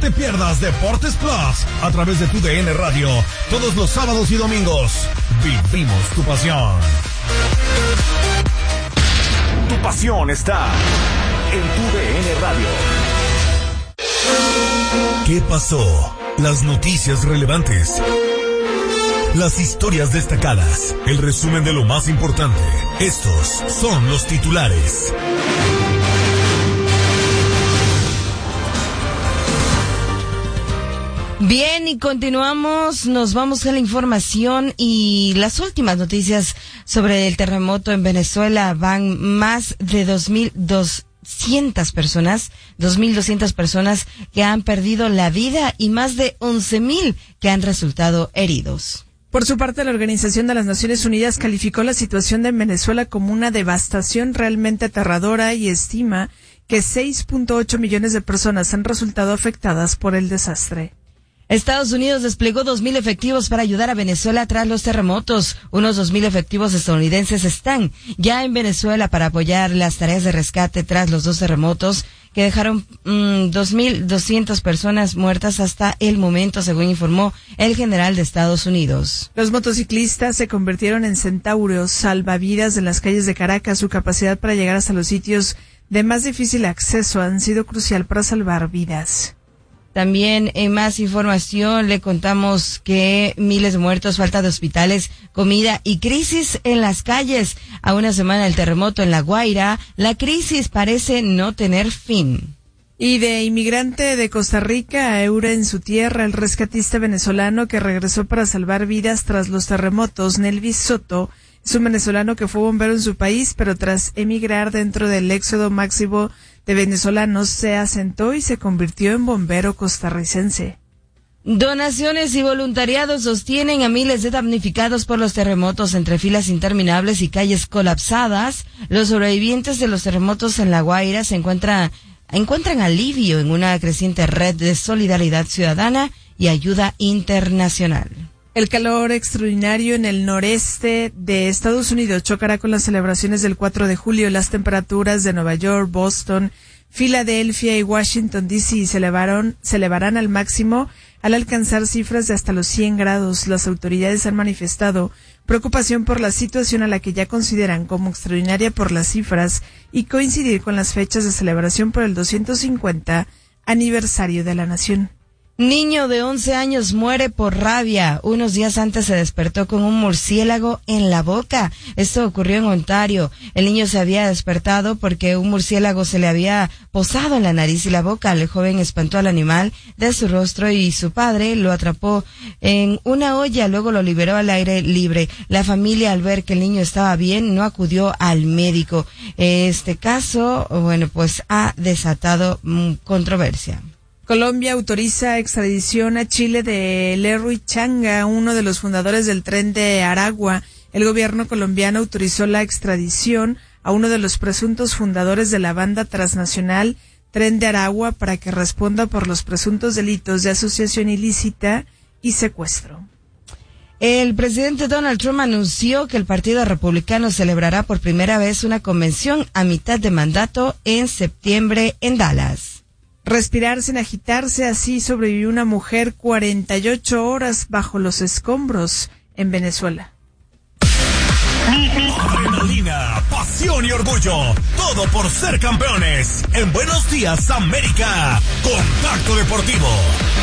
te pierdas Deportes Plus a través de tu DN Radio todos los sábados y domingos. Vivimos tu pasión. Tu pasión está en tu DN Radio. ¿Qué pasó? Las noticias relevantes. Las historias destacadas. El resumen de lo más importante. Estos son los titulares. Bien, y continuamos, nos vamos a la información y las últimas noticias sobre el terremoto en Venezuela. Van más de 2.200 personas que han perdido la vida y más de 11.000 que han resultado heridos. Por su parte, la Organización de las Naciones Unidas calificó la situación de Venezuela como una devastación realmente aterradora y estima que 6.8 millones de personas han resultado afectadas por el desastre. Estados Unidos desplegó 2.000 efectivos para ayudar a Venezuela tras los terremotos. Unos 2.000 efectivos estadounidenses están ya en Venezuela para apoyar las tareas de rescate tras los dos terremotos que dejaron 2.200 personas muertas hasta el momento, según informó el general de Estados Unidos. Los motociclistas se convirtieron en centauros salvavidas en las calles de Caracas. Su capacidad para llegar hasta los sitios de más difícil acceso han sido crucial para salvar vidas. También en más información le contamos que miles de muertos, falta de hospitales, comida y crisis en las calles. A una semana del terremoto en La Guaira, la crisis parece no tener fin. Y de inmigrante de Costa Rica a Eura en su tierra, el rescatista venezolano que regresó para salvar vidas tras los terremotos, Nelvis Soto, es un venezolano que fue bombero en su país, pero tras emigrar dentro del éxodo máximo de venezolanos, se asentó y se convirtió en bombero costarricense. Donaciones y voluntariados sostienen a miles de damnificados por los terremotos entre filas interminables y calles colapsadas. Los sobrevivientes de los terremotos en La Guaira se encuentran alivio en una creciente red de solidaridad ciudadana y ayuda internacional. El calor extraordinario en el noreste de Estados Unidos chocará con las celebraciones del 4 de julio. Las temperaturas de Nueva York, Boston, Filadelfia y Washington, D.C. se elevarán al máximo al alcanzar cifras de hasta los 100 grados. Las autoridades han manifestado preocupación por la situación a la que ya consideran como extraordinaria por las cifras y coincidir con las fechas de celebración por el 250 aniversario de la nación. Niño de 11 años muere por rabia. Unos días antes se despertó con un murciélago en la boca. Esto ocurrió en Ontario. El niño se había despertado porque un murciélago se le había posado en la nariz y la boca. El joven espantó al animal de su rostro y su padre lo atrapó en una olla. Luego lo liberó al aire libre. La familia, al ver que el niño estaba bien, no acudió al médico. Este caso, pues ha desatado controversia. Colombia autoriza extradición a Chile de Lerroy Changa, uno de los fundadores del Tren de Aragua. El gobierno colombiano autorizó la extradición a uno de los presuntos fundadores de la banda transnacional Tren de Aragua para que responda por los presuntos delitos de asociación ilícita y secuestro. El presidente Donald Trump anunció que el Partido Republicano celebrará por primera vez una convención a mitad de mandato en septiembre en Dallas. Respirar sin agitarse, así sobrevivió una mujer 48 horas bajo los escombros en Venezuela. Adrenalina, pasión y orgullo, todo por ser campeones. En Buenos Días, América, Contacto Deportivo.